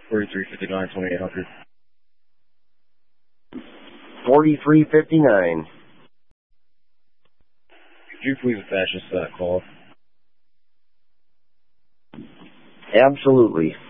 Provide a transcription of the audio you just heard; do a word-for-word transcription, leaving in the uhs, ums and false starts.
forty-three fifty-nine, twenty-eight hundred. forty-three fifty-nine. Could you please attach this to that call? Absolutely.